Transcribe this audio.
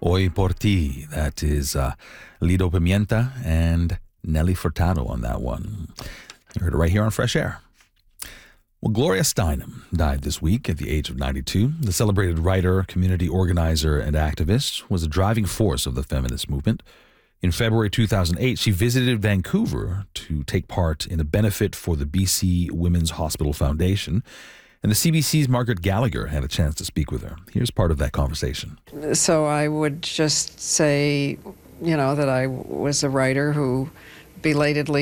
Hoy por ti. That is Lido Pimienta and Nelly Furtado on that one. You heard it right here on Fresh Air. Well, Gloria Steinem died this week at the age of 92. The celebrated writer, community organizer, and activist was a driving force of the feminist movement. In February 2008, she visited Vancouver to take part in a benefit for the BC Women's Hospital Foundation. And the CBC's Margaret Gallagher had a chance to speak with her. Here's part of that conversation. So I would just say, that I was a writer who belatedly